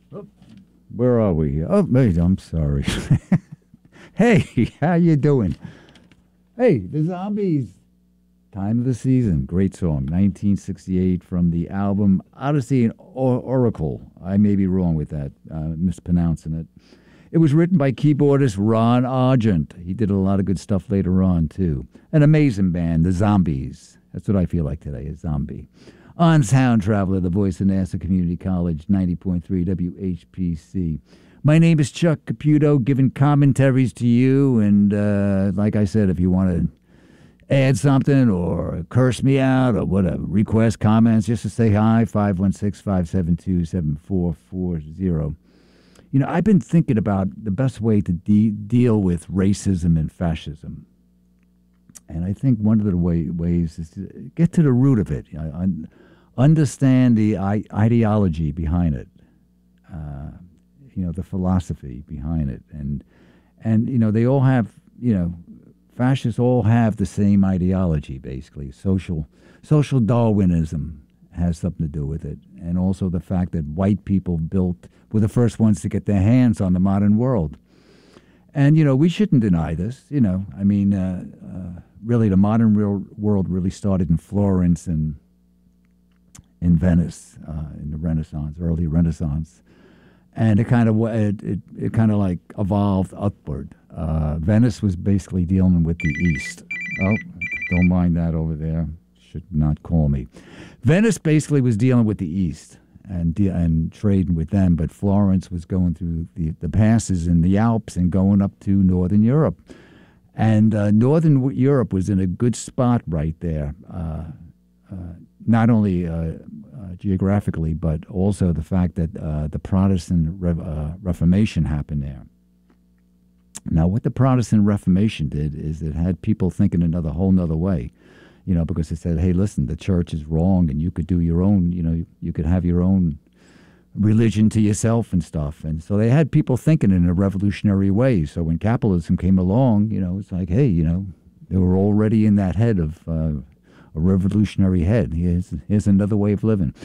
Oh, where are we? Oh, wait, I'm sorry. Hey, how you doing? Hey, the Zombies. Time of the Season. Great song. 1968 from the album Odyssey and Oracle. I may be wrong with that, mispronouncing it. It was written by keyboardist Ron Argent. He did a lot of good stuff later on, too. An amazing band, the Zombies. That's what I feel like today, a zombie. On Sound Traveler, the voice of Nassau Community College, 90.3 WHPC. My name is Chuck Caputo, giving commentaries to you. And like I said, if you want to add something or curse me out or whatever, request comments, just to say hi, 516-572-7440. You know, I've been thinking about the best way to deal with racism and fascism. And I think one of the ways is to get to the root of it. Understand the ideology behind it, the philosophy behind it. And they all have, fascists all have the same ideology, basically. Social Darwinism has something to do with it. And also the fact that white people were the first ones to get their hands on the modern world. And, we shouldn't deny this, really the modern real world really started in Florence and in Venice, in the Renaissance, early Renaissance. And it kind of like evolved upward. Venice was basically dealing with the East. Oh, don't mind that over there. Should not call me. Venice basically was dealing with the East and trading with them, but Florence was going through the passes in the Alps and going up to Northern Europe. And Northern Europe was in a good spot right there, not only geographically, but also the fact that the Protestant Reformation happened there. Now, what the Protestant Reformation did is it had people thinking another whole nother way, because it said, hey, listen, the church is wrong and you could do your own, you could have your own religion to yourself and stuff. And so they had people thinking in a revolutionary way. So when capitalism came along, it's like, hey, they were already in that head of a revolutionary head. Here's another way of living.